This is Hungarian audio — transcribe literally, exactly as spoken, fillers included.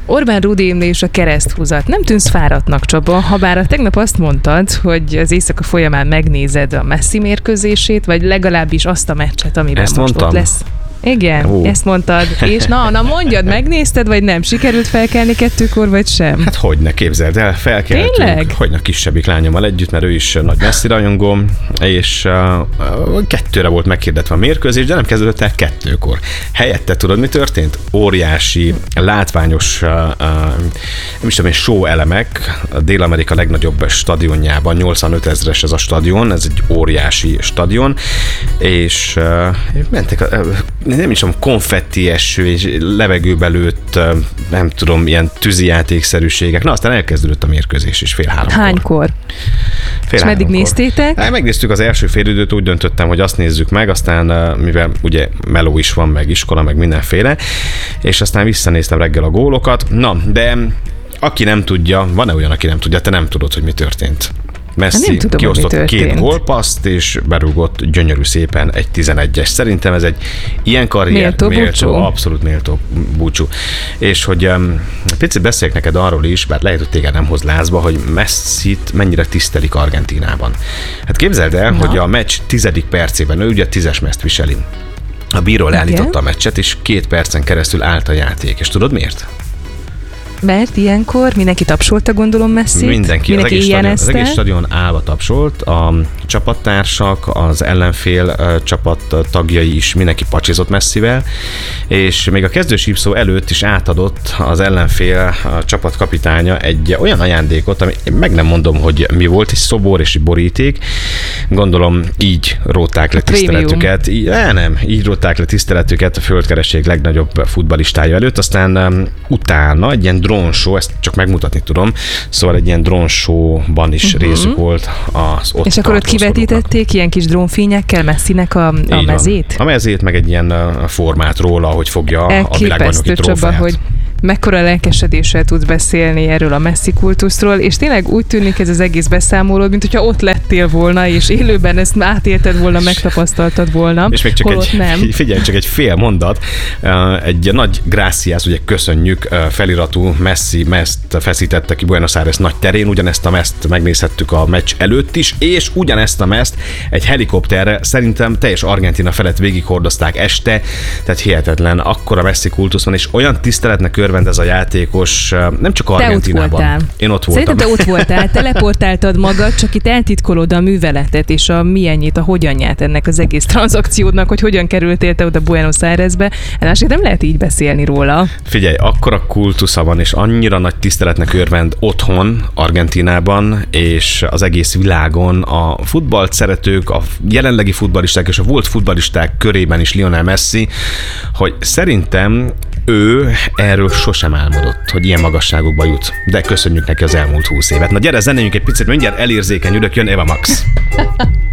Orbán Rudi és a kereszthúzat. Nem tűnsz fáradtnak, Csaba, habár a tegnap azt mondtad, hogy az éjszaka folyamán megnézed a Messi mérkőzését, vagy legalábbis azt a meccset, amiben Ezt most mondtam? ott lesz. Igen, Ó. ezt mondtad. És na, na mondjad, megnézted, vagy nem? Sikerült felkelni kettőkor, vagy sem? Hát hogyne, képzeld el, felkeltünk. Tényleg? Hogyne a kisebbik lányommal együtt, mert ő is nagy Messi rajongó, és uh, kettőre volt meghirdetve a mérkőzés, de nem kezdődött el kettőkor. Helyette tudod, mi történt? Óriási, látványos, uh, uh, nem is tudom én, show elemek a Dél-Amerika legnagyobb stadionjában, nyolcvanöt ezres ez a stadion, ez egy óriási stadion, és uh, mentek a, uh, nem is tudom, konfetti eső, és levegőbe lőtt, nem tudom, ilyen tűzijátékszerűségek. Na, aztán elkezdődött a mérkőzés is fél háromkor. Hánykor? Fél és meddig háromkor. néztétek? Hát, megnéztük az első félidőt, úgy döntöttem, hogy azt nézzük meg, aztán mivel ugye meló is van, meg iskola, meg mindenféle, és aztán visszanéztem reggel a gólokat. Na, de aki nem tudja, van-e olyan, aki nem tudja, te nem tudod, hogy mi történt? Messi kiosztott két gólpasszt, és berúgott gyönyörű szépen egy tizenegyes. Szerintem ez egy ilyen karrier, méltó, méltó abszolút méltó búcsú. És hogy um, picit beszéljek neked arról is, bár lehet, hogy téged nem hoz lázba, hogy Messit mennyire tisztelik Argentínában. Hát képzeld el, Na. hogy a meccs tizedik percében, ő ugye tízes mezt viseli. A bíró leállította a meccset, és két percen keresztül állt a játék. És tudod miért? Mert ilyenkor mindenki tapsolta, gondolom, Messit. Mindenki, mindenki az, egész stadion, az egész stadion állva tapsolt, a csapattársak, az ellenfél uh, csapat tagjai is mindenki pacsizott Messivel, és még a kezdős hívszó előtt is átadott az ellenfél a csapatkapitánya egy olyan ajándékot, ami meg nem mondom, hogy mi volt, egy szobor és egy boríték. Gondolom így rótták le tiszteletüket. Így, eh, nem, így rótták le tiszteletüket a földkeresség legnagyobb futballistája előtt, aztán um, utána egy ilyen drónshow, ezt csak megmutatni tudom, szóval egy ilyen drónshow-ban is uh-huh. részük volt az ott. És akkor ott kivetítették ilyen kis drónfényekkel Messinek a, a mezét? A mezét, meg egy ilyen formát róla, hogy fogja a világbajnoki trófeát. Csaba, hogy mekkora lelkesedéssel tudsz beszélni erről a Messi kultuszról, és tényleg úgy tűnik ez az egész beszámolód, mint hogyha ott lettél volna, és élőben ezt átélted volna, megtapasztaltad volna. És még csak egy, nem. Figyelj, csak egy fél mondat, egy nagy gracias, ugye köszönjük feliratú Messi meszt feszítette ki Buenos Aires nagy terén, ugyanezt a meszt megnézhettük a meccs előtt is, és ugyanezt a meszt egy helikopterre szerintem teljes Argentína felett végighordozták este, tehát hihetetlen, akkora Messi kultusz van, és olyan tiszteletnek örvend ez a játékos, nem csak Argentínában. Te ott Én ott voltam. Szerintem te ott voltál, teleportáltad magad, csak itt eltitkolod a műveletet és a milyenjét, a hogyanját ennek az egész tranzakciódnak, hogy hogyan kerültél te oda Buenos Airesbe. Másik nem lehet így beszélni róla. Figyelj, akkora kultusza van, és annyira nagy tiszteletnek örvend otthon, Argentínában, és az egész világon a futballt szeretők, a jelenlegi futballisták és a volt futballisták körében is Lionel Messi, hogy szerintem ő erről sosem álmodott, hogy ilyen magasságokba jut. De köszönjük neki az elmúlt húsz évet. Na gyere, zenéljünk egy picit, mindjárt elérzékenyülök, jön Eva Max.